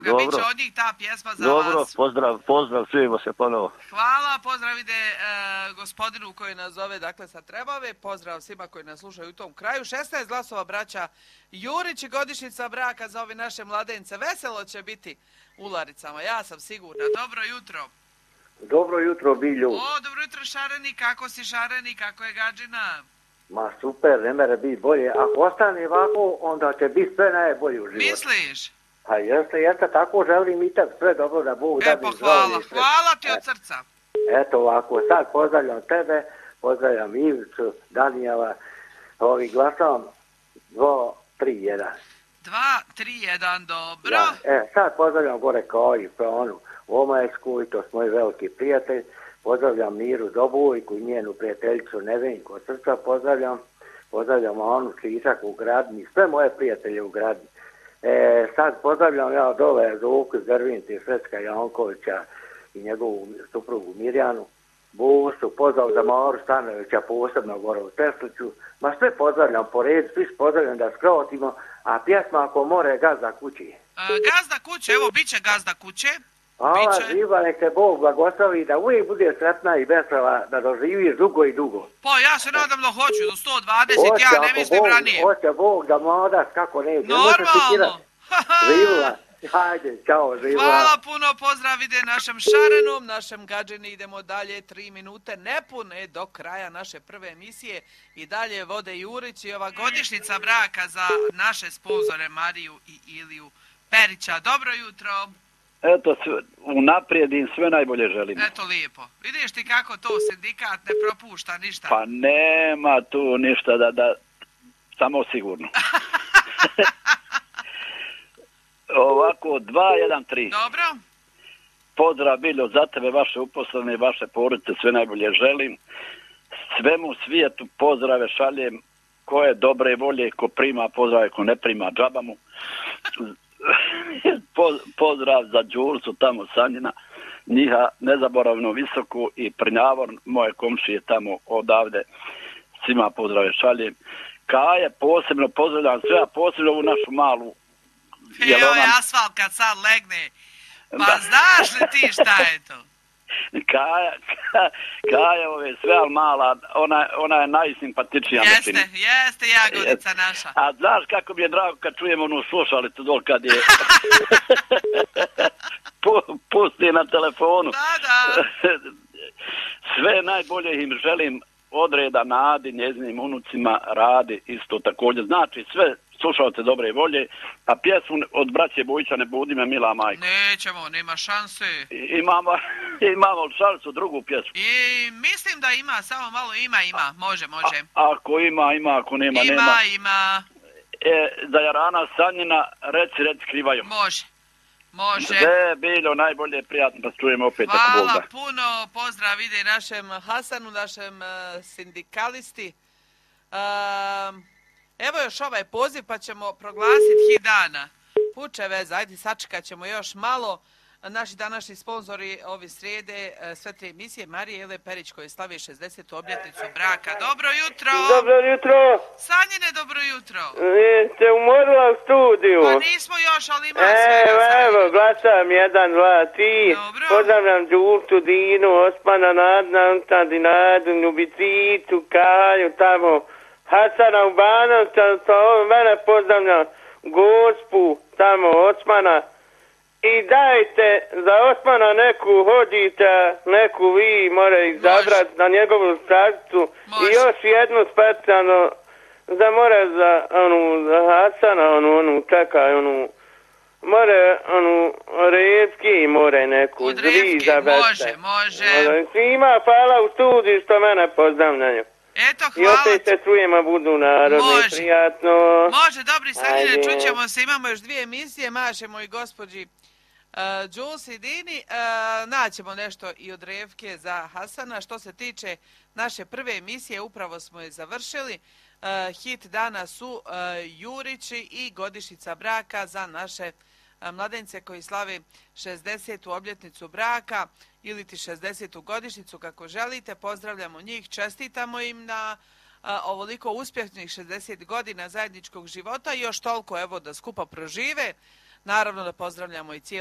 Biće od njih ta pjesma za vas. Dobro, pozdrav, čujemo se ponovo. Hvala, pozdrav ide gospodinu koji nas zove, dakle, sa Trebave, pozdrav svima koji nas slušaju u tom kraju. 16 glasova braća Jurić i godišnjica braka za ove naše mladence. Veselo će biti u Laricama, ja sam sigurna. Dobro jutro. Dobro jutro, Bilju. Dobro jutro, Šareni, kako si, Šareni, kako je Gadžina? Ma super, ne mere biti bolje. Ako ostane ovako, onda će biti sve najbolje u životu. Misliš? Pa jeste, tako želim i tak sve dobro da Bog da mi zdravlje. Hvala ti od srca. Eto ovako, sad pozdravljam tebe, pozdravljam Ivicu, Danijela, glasavam 2-3-1. 2-3-1, dobro. Da, sad pozdravljam gore kao i onu Omajsku, i to s moj veliki prijatelj. Pozdravljam Miru Dobojku i njenu prijateljicu Nevenku od srca pozdravljam onu Čičak u Gradni, sve moje prijatelje u Gradni. Sad pozdravljam ja dole Zoku iz Drvinci, Srećka Jankovića i njegovu suprugu Mirjanu, Bosu, pozdrav za Maru Stanovića, posebno gore u Tesliću. Ma sve pozdravljam po redu, svi pozdravljam da skrotimo, a pjesma ako more Gazda kući. Gazda kuće, evo bit će Gazda kuće. Hvala, živa, nek te Bog blagoslovi, da uvijek bude sretna i vesela, da doživiš dugo i dugo. Pa ja se nadam da hoću, do 120, ja ne mislim ranije. Hoće Bog da modaš, kako neće. Normalno. Živla, hajde, čao, živla. Hvala puno, pozdrav ide našem Šarenom, našem Gadžini, idemo dalje, 3 minute nepune do kraja naše prve emisije i dalje vode Jurić i ova godišnjica braka za naše sponzore Mariju i Iliju Perića. Dobro jutro. Eto, unaprijed im sve najbolje želim. Eto lijepo. Vidiš ti kako to sindikat ne propušta ništa? Pa nema tu ništa da samo sigurno. Ovako, 2-1-3. Dobro. Pozdrav, Biljo, za tebe, vaše uposlene, vaše porodice, sve najbolje želim. Svemu svijetu pozdrave šaljem, ko je dobre volje, ko prima pozdrave, ko ne prima džaba mu. Pozdrav za Đurcu tamo Sanjina, njiha nezaboravno Visoko i Prnjavor, moje komšije tamo odavde, svima pozdrave šaljem. Kaje posebno pozdravljam sve, a posebno ovu našu malu. Joj, asfalt kad sad legne, pa znaš li ti šta je to? Kaja ove sve, ali mala, ona je najsimpatičnija. Jeste jagodica naša. A znaš kako mi je drago kad čujem onu slušalicu dol kad je pusti na telefonu. Da. Sve najbolje im želim od reda Nadi, njezinim unucima, Radi isto također. Znači sve slušalce dobre volje, a pjesmu od braće Bojića Ne budi me mila majko. Nećemo, nema šanse. Imamo šansu drugu pjesmu. I mislim da ima, samo malo ima, može. Ako ima, ako nema. Ima. Za Jarana Sanjina, reci krivaju. Može. Sve bilo najbolje, prijatno, pa čujemo opet. Hvala puno, pozdrav ide našem Hasanu, našem sindikalisti. Evo još ovaj poziv pa ćemo proglasiti hit dana. Puče veze, ajde sačekat ćemo još malo. Naši današnji sponzori ove srijede, sve tri emisije, Marija Ile Perić koji slavi 60. obljetnicu braka. Dobro jutro! Dobro jutro! Sanjine, dobro jutro! Ste umorila u studiju? Pa nismo još, ali ima svega. Evo, glasam 1, 2, 3. Dobro. Pozdravljam Đurtu, Dinu, Osmana, Nadna, Dinadu, Ljubicicu, Kaju, tamo, Hasana u Banovca, mene pozdravljam, Gospu, tamo, Osmana. I dajte za Osmana neku hodite, neku vi more izabrati na njegovu stražicu. I još jednu specijalno za more za Hasana, more Redski more neku. Od Redski, može. Svima hvala u studiju što mene pozdravljaju. Eto, hvala. I opet se čujemo, budu narodni, prijatno. Može, dobri Sanjine, čućemo se, imamo još 2 emisije, mašemo i gospođi Jules i Dini, naćemo nešto i od Revke za Hasana. Što se tiče naše prve emisije, upravo smo je završili. Hit dana su Jurići i godišnjica braka za naše mladence koji slave 60. obljetnicu braka ili ti 60. godišnjicu kako želite. Pozdravljamo njih, čestitamo im na ovoliko uspješnih 60 godina zajedničkog života i još toliko evo da skupa prožive. Naravno da pozdravljamo i cijelu